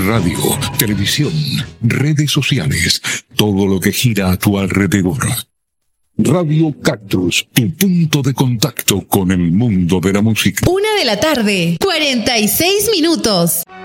radio, televisión, redes sociales, todo lo que gira a tu alrededor. Radio Cactus, tu punto de contacto con el mundo de la música. 1:46 p.m.